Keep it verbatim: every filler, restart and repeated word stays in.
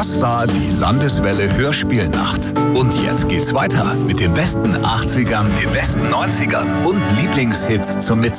Das war die Landeswelle Hörspielnacht. Und jetzt geht's weiter mit den besten achtzigern, den besten neunzigern und Lieblingshits zum Mitsingen.